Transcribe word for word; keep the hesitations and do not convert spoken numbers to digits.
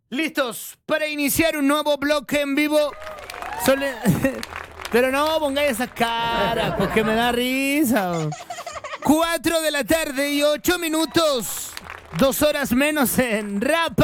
¿Listos para iniciar un nuevo bloque en vivo? Sole... Pero no pongáis esas caras, porque me da risa. Cuatro de la tarde y ocho minutos. Dos horas menos en Rapa